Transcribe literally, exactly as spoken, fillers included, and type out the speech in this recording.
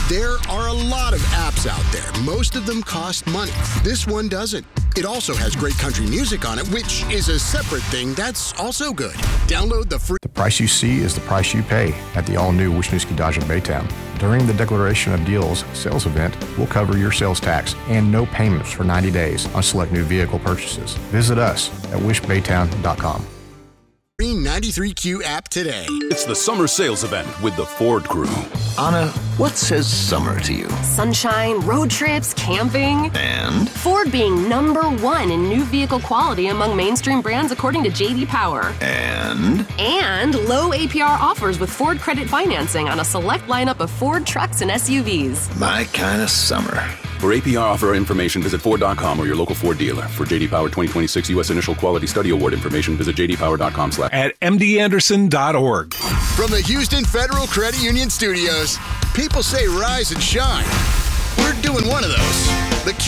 There are a lot of apps out there. Most of them cost money. This one doesn't. It also has great country music on it, which is a separate thing that's also good. Download the free... The price you see is the price you pay at the all-new Wisniewski Dodge of Baytown. During the Declaration of Deals sales event, we'll cover your sales tax and no payments for ninety days on select new vehicle purchases. Visit us at wish baytown dot com. ninety-three Q app today. It's the summer sales event with the Ford Crew. Anna, what says summer to you? Sunshine, road trips, camping. And? Ford being number one in new vehicle quality among mainstream brands according to J D Power. And? And low A P R offers with Ford credit financing on a select lineup of Ford trucks and S U Vs. My kind of summer. For A P R offer information, visit Ford dot com or your local Ford dealer. For J D Power twenty twenty-six U S Initial Quality Study Award information, visit j d power dot com slash at m d anderson dot org. From the Houston Federal Credit Union Studios, people say rise and shine. We're doing one of those.